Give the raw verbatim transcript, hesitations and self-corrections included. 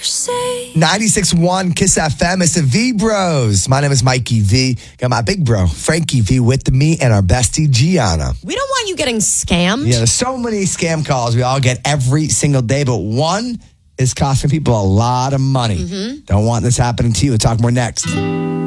ninety-six point one Kiss F M. It's the V Bros. My name is Mikey V. Got my big bro, Frankie V, with me and our bestie, Gianna. We don't want you getting scammed. Yeah, there's so many scam calls we all get every single day, but one is costing people a lot of money. Mm-hmm. Don't want this happening to you. We'll talk more next.